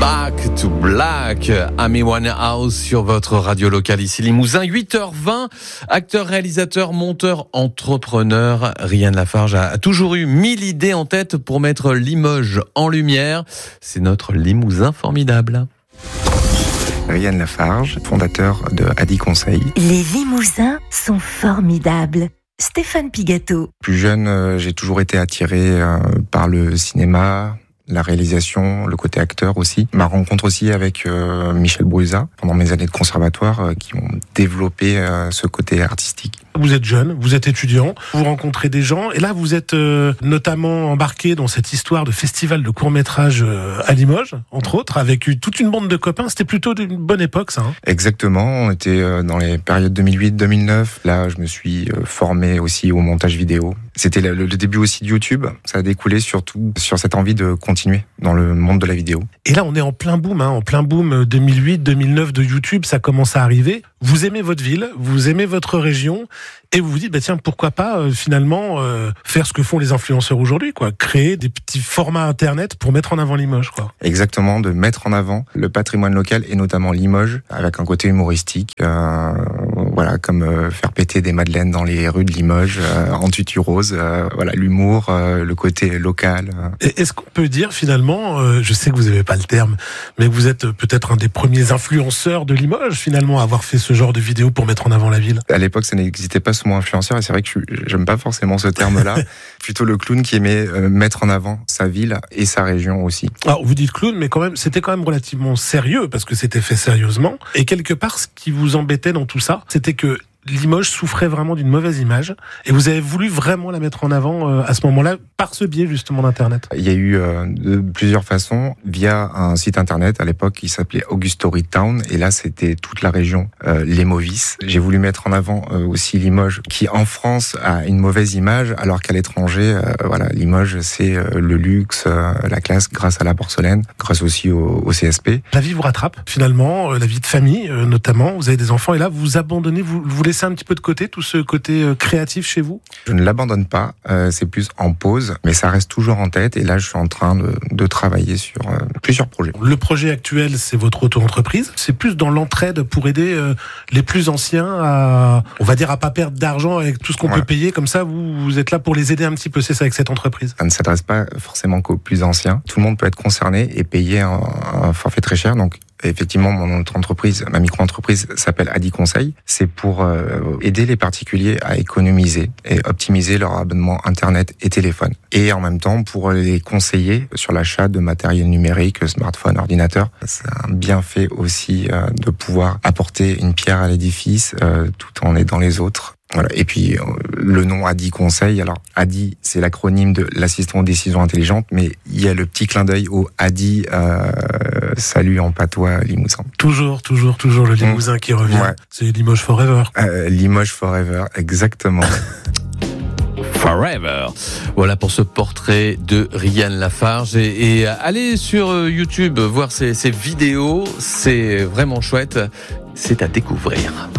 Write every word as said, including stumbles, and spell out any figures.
Back to Black, Amy Winehouse sur votre radio locale ici Limousin. huit heures vingt, acteur, réalisateur, monteur, entrepreneur, Ryan Lafarge a toujours eu mille idées en tête pour mettre Limoges en lumière. C'est notre Limousin formidable. Ryan Lafarge, fondateur de Adi Conseil. Les Limousins sont formidables. Stéphane Pigato. Plus jeune, euh, j'ai toujours été attiré euh, par le cinéma, la réalisation, le côté acteur aussi. Ma rencontre aussi avec euh, Michel Brusa pendant mes années de conservatoire euh, qui ont développé euh, ce côté artistique. Vous êtes jeune, vous êtes étudiant, vous rencontrez des gens et là vous êtes euh, notamment embarqué dans cette histoire de festival de court-métrage euh, à Limoges, entre autres, avec toute une bande de copains. C'était plutôt une bonne époque ça. Hein. Exactement, on était euh, dans les périodes deux mille huit deux mille neuf. Là je me suis euh, formé aussi au montage vidéo. C'était le, le début aussi de YouTube. Ça a découlé surtout sur cette envie de continuer dans le monde de la vidéo. Et là on est en plein boom, hein, en plein boom deux mille huit deux mille neuf de YouTube, ça commence à arriver. Vous aimez votre ville, vous aimez votre région et vous vous dites bah tiens pourquoi pas euh, finalement euh, faire ce que font les influenceurs aujourd'hui, quoi, créer des petits formats internet pour mettre en avant Limoges, quoi. Exactement, de mettre en avant le patrimoine local et notamment Limoges avec un côté humoristique, euh, voilà, comme euh, faire péter des madeleines dans les rues de Limoges euh, en tutu rose, euh, voilà, l'humour, euh, le côté local. Euh. Et est-ce qu'on peut dire finalement, euh, je sais que vous n'avez pas le terme, mais vous êtes peut-être un des premiers influenceurs de Limoges finalement à avoir fait ce genre de vidéo pour mettre en avant la ville? À l'époque, ça n'existait pas ce mot influenceur et c'est vrai que je, j'aime pas forcément ce terme-là. Plutôt le clown qui aimait euh, mettre en avant sa ville et sa région aussi. Alors vous dites clown, mais quand même, c'était quand même relativement sérieux parce que c'était fait sérieusement. Et quelque part, ce qui vous embêtait dans tout ça, c'était que Limoges souffrait vraiment d'une mauvaise image et vous avez voulu vraiment la mettre en avant euh, à ce moment-là par ce biais justement d'Internet. Il y a eu euh, de plusieurs façons via un site Internet à l'époque qui s'appelait August Story Town et là c'était toute la région euh, Les Mauvis. J'ai voulu mettre en avant euh, aussi Limoges qui en France a une mauvaise image alors qu'à l'étranger, euh, voilà, Limoges c'est euh, le luxe, euh, la classe grâce à la porcelaine, grâce aussi au, au C S P. La vie vous rattrape finalement, euh, la vie de famille euh, notamment. Vous avez des enfants et là vous abandonnez, vous, vous laissez un petit peu de côté tout ce côté euh, créatif chez vous? Je ne l'abandonne pas, euh, c'est plus en pause, mais ça reste toujours en tête et là je suis en train de, de travailler sur euh, plusieurs projets. Le projet actuel c'est votre auto-entreprise, c'est plus dans l'entraide pour aider euh, les plus anciens à, on va dire, à pas perdre d'argent avec tout ce qu'on ouais. peut payer, comme ça vous, vous êtes là pour les aider un petit peu, c'est ça avec cette entreprise? Ça ne s'adresse pas forcément qu'aux plus anciens, tout le monde peut être concerné et payer un, un forfait très cher, donc effectivement, mon autre entreprise, ma micro-entreprise s'appelle Adi Conseil. C'est pour euh, aider les particuliers à économiser et optimiser leur abonnement Internet et téléphone. Et en même temps, pour les conseiller sur l'achat de matériel numérique, smartphone, ordinateur. C'est un bienfait aussi euh, de pouvoir apporter une pierre à l'édifice euh, tout en aidant les autres. Voilà. Et puis, euh, le nom Adi Conseil. Alors, Adi, c'est l'acronyme de l'assistant aux décisions intelligentes, mais il y a le petit clin d'œil au Adi, euh, salut en patois limousin. Toujours, toujours, toujours le Limousin mmh. qui revient. Ouais. C'est Limoges Forever. Euh, Limoges Forever, exactement. Forever. Voilà pour ce portrait de Ryan Lafarge et, et allez sur YouTube voir ces, ces vidéos, c'est vraiment chouette, c'est à découvrir.